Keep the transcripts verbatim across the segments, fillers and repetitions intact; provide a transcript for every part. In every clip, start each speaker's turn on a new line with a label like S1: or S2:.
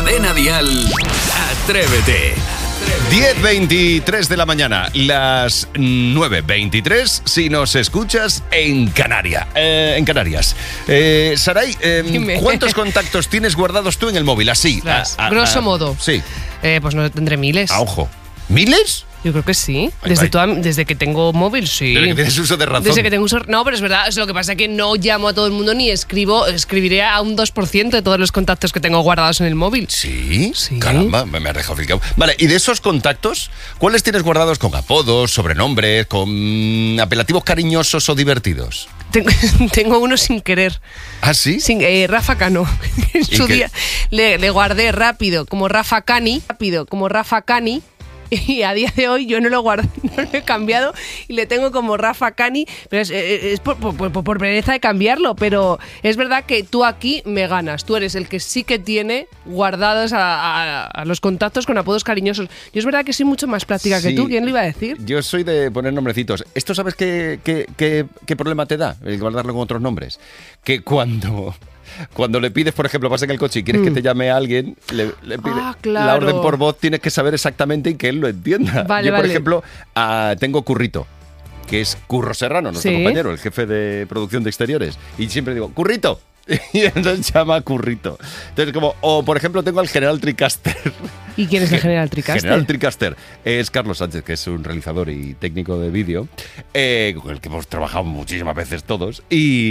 S1: Cadena Dial, Atrévete.
S2: diez veintitrés de la mañana, las nueve veintitrés si nos escuchas en Canarias. Eh, en Canarias. Eh, Saray, eh, ¿cuántos contactos tienes guardados tú en el móvil? Así,
S3: a, a, grosso a, modo.
S2: Sí.
S3: Eh, pues no tendré miles.
S2: A ojo. ¿Miles?
S3: Yo creo que sí. Desde, toda, desde que tengo móvil, sí.
S2: Desde que tienes uso de razón.
S3: Desde que tengo uso... No, pero es verdad. Es lo que pasa es que no llamo a todo el mundo ni escribo. Escribiré a un dos por ciento de todos los contactos que tengo guardados en el móvil.
S2: ¿Sí? Sí. Caramba, me has dejado flicado. Vale, y de esos contactos, ¿cuáles tienes guardados con apodos, sobrenombres, con apelativos cariñosos o divertidos?
S3: Tengo, tengo uno sin querer.
S2: ¿Ah, sí?
S3: Sin, eh, Rafa Cano. En su día le, le guardé rápido, como Rafa Cani. Rápido, como Rafa Cani. Y a día de hoy yo no lo guardo, no lo he cambiado y le tengo como Rafa Cani, pero es, es por, por, por, por pereza de cambiarlo, pero es verdad que tú aquí me ganas, tú eres el que sí que tiene guardados a, a, a los contactos con apodos cariñosos. Yo es verdad que soy mucho más práctica sí, que tú, ¿quién le iba a decir?
S2: Yo soy de poner nombrecitos. ¿Esto sabes qué, qué, qué, qué problema te da el guardarlo con otros nombres? Que cuando... Cuando le pides, por ejemplo, vas en el coche y quieres mm. que te llame a alguien, le, le pides
S3: ah, claro.
S2: la orden por voz, tienes que saber exactamente y que él lo entienda.
S3: Vale,
S2: Yo, por
S3: vale.
S2: ejemplo, uh, tengo Currito, que es Curro Serrano, nuestro
S3: ¿Sí?
S2: compañero, el jefe de producción de exteriores. Y siempre digo, ¡Currito! Y entonces llama Currito. Entonces, como, o por ejemplo, tengo al general Tricaster.
S3: ¿Y quién es el general Tricaster?
S2: General Tricaster es Carlos Sánchez, que es un realizador y técnico de vídeo, eh, con el que hemos trabajado muchísimas veces todos.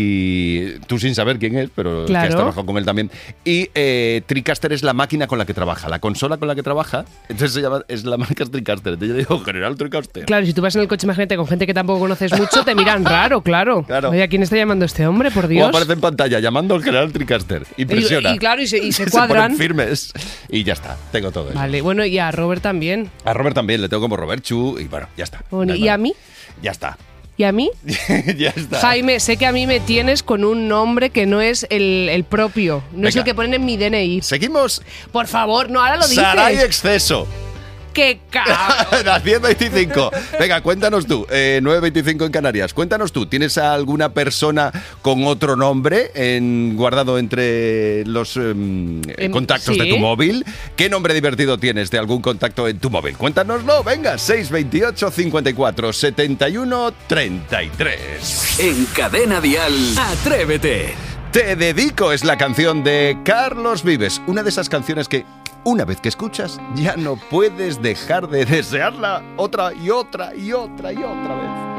S2: Y tú sin saber quién es, pero
S3: claro.
S2: que has trabajado con él también. Y eh, Tricaster es la máquina con la que trabaja, la consola con la que trabaja. Entonces se llama, es la marca Tricaster. Entonces yo digo, general Tricaster.
S3: Claro, si tú vas en el coche, imagínate, con gente que tampoco conoces mucho, te miran raro, claro.
S2: claro.
S3: Oye, ¿a quién está llamando este hombre, por Dios?
S2: O aparece en pantalla llamando al general Tricaster. Impresiona.
S3: Y, y claro, y se, y se cuadran.
S2: Se ponen firmes. Y ya está, tengo todo eso.
S3: Vale, bueno, y a Robert también.
S2: A Robert también, le tengo como Robert Chu y bueno, ya está.
S3: Bueno, ¿y
S2: vale.
S3: a mí?
S2: Ya está.
S3: ¿Y a mí?
S2: Ya está.
S3: Jaime, sé que a mí me tienes con un nombre que no es el, el propio. No Venga. Es el que ponen en mi D N I.
S2: Seguimos.
S3: Por favor, no, ahora lo dices.
S2: Saray Exceso.
S3: ¡Qué cabrón!
S2: Las diez veinticinco. Venga, cuéntanos tú. Eh, nueve veinticinco en Canarias. Cuéntanos tú. ¿Tienes a alguna persona con otro nombre en, guardado entre los eh, eh, contactos
S3: ¿sí?
S2: de tu móvil? ¿Qué nombre divertido tienes de algún contacto en tu móvil? Cuéntanoslo. Venga, seis veintiocho, cincuenta y cuatro, setenta y uno, treinta y tres.
S1: En Cadena Dial, Atrévete.
S2: Te dedico es la canción de Carlos Vives. Una de esas canciones que... una vez que escuchas, ya no puedes dejar de desearla otra y otra y otra y otra vez.